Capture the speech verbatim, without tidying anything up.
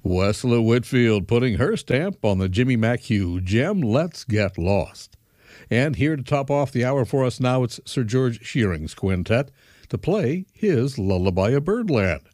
Wesla Whitfield putting her stamp on the Jimmy McHugh gem, Let's Get Lost. And here to top off the hour for us now, it's Sir George Shearing's quintet to play his Lullaby of Birdland.